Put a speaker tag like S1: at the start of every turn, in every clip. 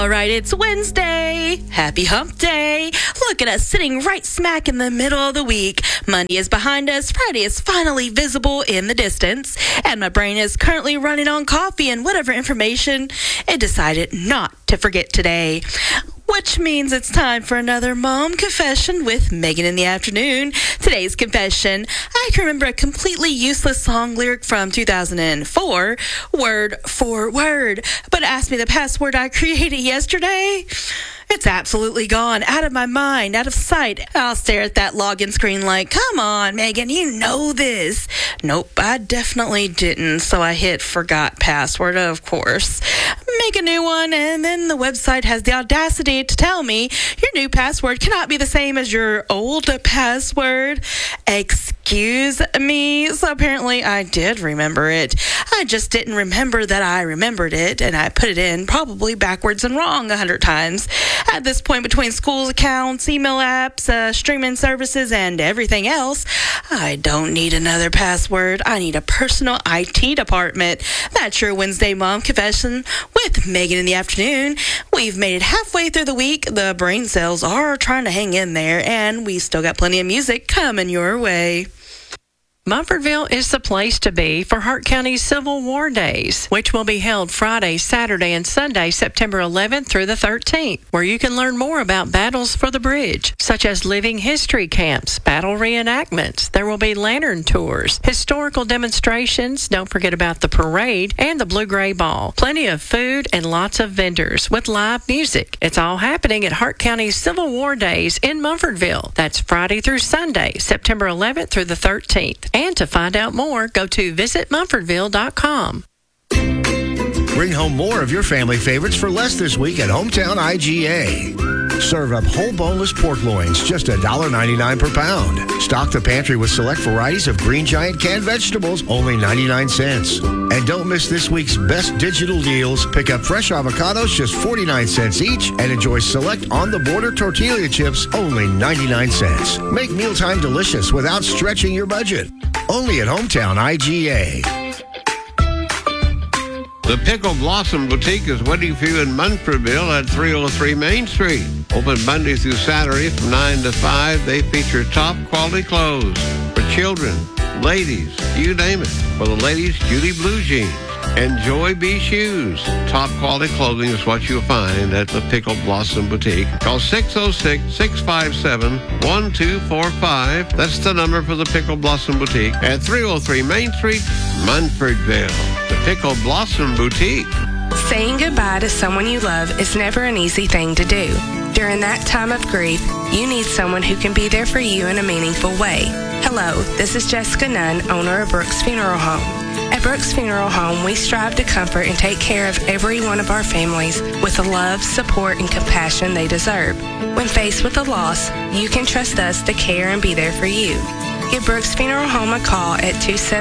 S1: All right, it's Wednesday. Happy hump day. Look at us sitting right smack in the middle of the week. Monday is behind us. Friday is finally visible in the distance. And my brain is currently running on coffee and whatever information it decided not to forget today. Which means it's time for another Mom Confession with Megan in the afternoon. Today's confession: I can remember a completely useless song lyric from 2004, word for word. But ask me the password I created yesterday. It's absolutely gone, out of my mind, out of sight. I'll stare at that login screen like, come on, Megan, you know this. Nope, I definitely didn't, so I hit forgot password, of course. Make a new one, and then the website has the audacity to tell me your new password cannot be the same as your old password. Excuse me. So apparently I did remember it. I just didn't remember that I remembered it, and I put it in probably backwards and wrong 100 times. At this point, between schools accounts, email apps, streaming services, and everything else, I don't need another password. I need a personal IT department. That's your Wednesday Mom Confession with Megan in the afternoon. We've made it halfway through the week. The brain cells are trying to hang in there, and we still got plenty of music coming your way.
S2: Mumfordville is the place to be for Hart County Civil War Days, which will be held Friday, Saturday, and Sunday, September 11th through the 13th, where you can learn more about battles for the bridge, such as living history camps, battle reenactments. There will be lantern tours, historical demonstrations, don't forget about the parade, and the Blue-Gray Ball. Plenty of food and lots of vendors with live music. It's all happening at Hart County Civil War Days in Mumfordville. That's Friday through Sunday, September 11th through the 13th. And to find out more, go to visitmumfordville.com.
S3: Bring home more of your family favorites for less this week at Hometown IGA. Serve up whole boneless pork loins, just $1.99 per pound. Stock the pantry with select varieties of Green Giant canned vegetables, only 99 cents. And don't miss this week's best digital deals. Pick up fresh avocados, just 49 cents each, and enjoy select on-the-border tortilla chips, only 99 cents. Make mealtime delicious without stretching your budget. Only at Hometown IGA.
S4: The Pickle Blossom Boutique is waiting for you in Munfordville at 303 Main Street. Open Monday through Saturday from 9 to 5. They feature top quality clothes for children, ladies, you name it. For the ladies, Judy Blue Jeans and Joy B Shoes. Top quality clothing is what you'll find at the Pickle Blossom Boutique. Call 606-657-1245. That's the number for the Pickle Blossom Boutique at 303 Main Street, Munfordville. The Pickle Blossom Boutique.
S5: Saying goodbye to someone you love is never an easy thing to do. During that time of grief, you need someone who can be there for you in a meaningful way. Hello, this is Jessica Nunn, owner of Brooks Funeral Home. At Brooks Funeral Home, we strive to comfort and take care of every one of our families with the love, support, and compassion they deserve. When faced with a loss, you can trust us to care and be there for you. Give Brooks Funeral Home a call at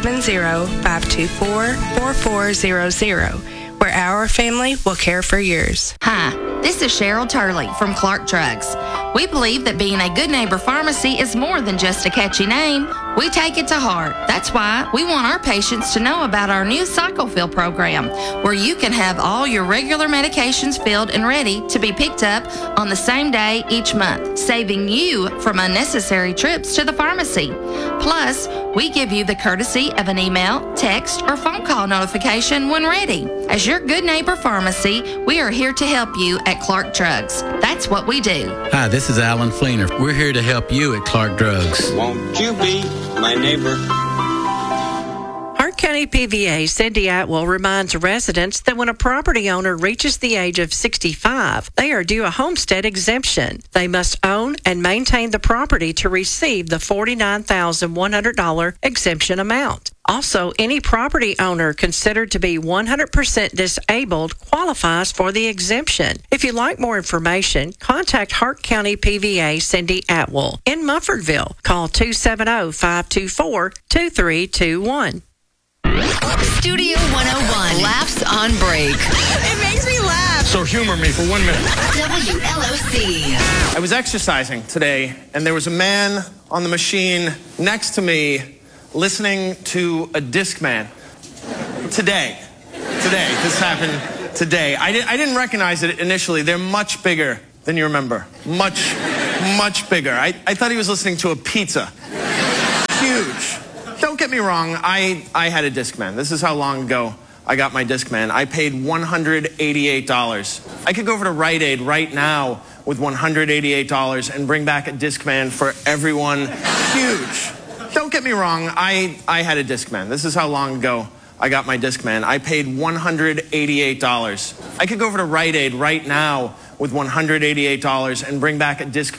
S5: 270-524-4400, where our family will care for yours.
S6: Hi, this is Cheryl Turley from Clark Drugs. We believe that being a good neighbor pharmacy is more than just a catchy name. We take it to heart. That's why we want our patients to know about our new CycleFill program, where you can have all your regular medications filled and ready to be picked up on the same day each month, saving you from unnecessary trips to the pharmacy. Plus, we give you the courtesy of an email, text, or phone call notification when ready. As your good neighbor pharmacy, we are here to help you at Clark Drugs. That's what we do.
S7: Hi, this is Alan Fleener. We're here to help you at Clark Drugs.
S8: Won't you be my neighbor?
S2: Hart County PVA Cindy Atwell reminds residents that when a property owner reaches the age of 65, they are due a homestead exemption. They must own and maintain the property to receive the $49,100 exemption amount. Also, any property owner considered to be 100% disabled qualifies for the exemption. If you'd like more information, contact Hart County PVA Cindy Atwell in Mumfordville. Call 270-524-2321.
S9: Studio 101 laughs on break.
S1: It makes me laugh.
S10: So humor me for 1 minute.
S9: WLOC.
S10: I was exercising today, and there was a man on the machine next to me listening to a Discman. Today, this happened today. I didn't recognize it initially. They're much bigger than you remember. Much bigger. I thought he was listening to a pizza. Huge. Don't get me wrong, I had a Discman. This is how long ago I got my Discman. I paid $188. I could go over to Rite Aid right now with $188 and bring back a Discman for everyone. Huge. Don't get me wrong, I had a Discman. This is how long ago I got my Discman. I paid $188. I could go over to Rite Aid right now with $188 and bring back a Discman